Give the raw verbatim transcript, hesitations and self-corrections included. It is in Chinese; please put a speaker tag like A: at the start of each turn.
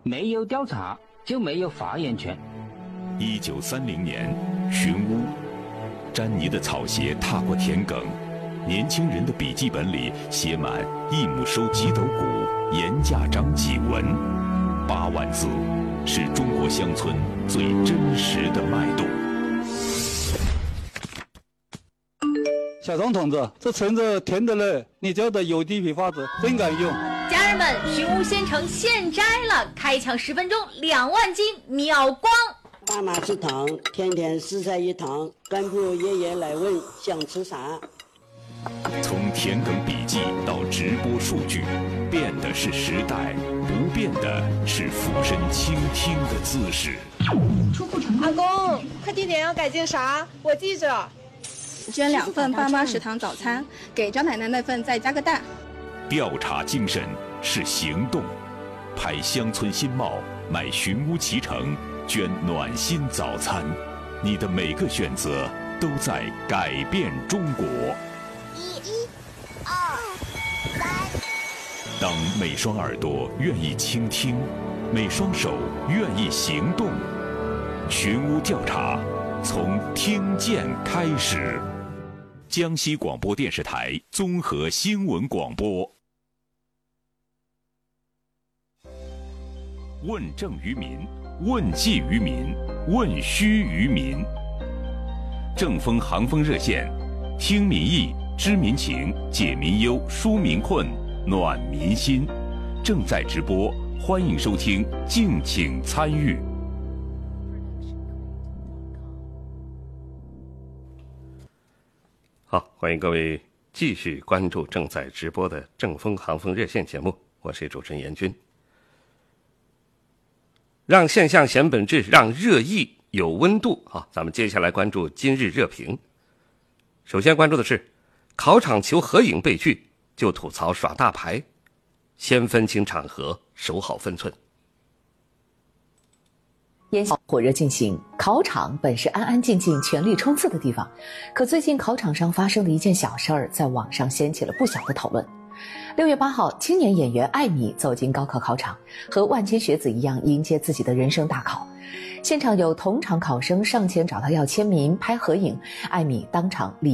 A: 没有调查就没有发言权。
B: 一九三零年，寻乌，詹妮的草鞋踏过田埂，年轻人的笔记本里写满一亩收几斗谷，严家长几文，八万字，是中国乡村最真实的脉动。
C: 小张同志，这橙子甜的嘞，你教的有机批发子真敢用。
D: 家人们，寻乌鲜橙现摘了，开抢十分钟两万斤秒光。
E: 爸妈吃糖，天天四菜一汤，干部爷爷来问想吃啥。
B: 从田埂笔记到直播数据，变的是时代，不变的是俯身倾听的姿势。
F: 出库成功。阿公，快递点要改进啥？我记着。
G: 捐两份爸妈食堂早餐，给张奶奶那份再加个蛋。
B: 调查精神是行动，拍乡村新貌，买寻乌脐橙，捐暖心早餐。你的每个选择都在改变中国。
H: 一、二、三。
B: 当每双耳朵愿意倾听，每双手愿意行动，寻乌调查从听见开始。江西广播电视台综合新闻广播。问政于民，问计于民，问需于民。正风航风热线，听民意，知民情，解民忧，纾民困，暖民心。正在直播，欢迎收听，敬请参与。
I: 好，欢迎各位继续关注正在直播的正风航风热线节目，我是主持人严军。让现象显本质，让热议有温度。好，咱们接下来关注今日热评。首先关注的是，考场求合影被拒，就吐槽耍大牌，先分清场合，守好分寸。
J: 烟硝火热进行，考场本是安安静静、全力冲刺的地方，可最近考场上发生的一件小事儿，在网上掀起了不小的讨论。六月八号，青年演员艾米走进高考考场，和万千学子一样迎接自己的人生大考。现场有同场考生上前找他要签名、拍合影，艾米当场礼